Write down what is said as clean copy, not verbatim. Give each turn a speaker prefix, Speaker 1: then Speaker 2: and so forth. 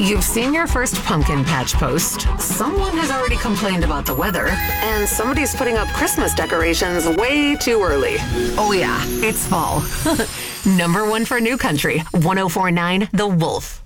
Speaker 1: You've seen your first pumpkin patch post. Someone has already complained about the weather. And somebody's putting up Christmas decorations way too early. Oh yeah, it's fall. Number one for New Country, 104.9 The Wolf.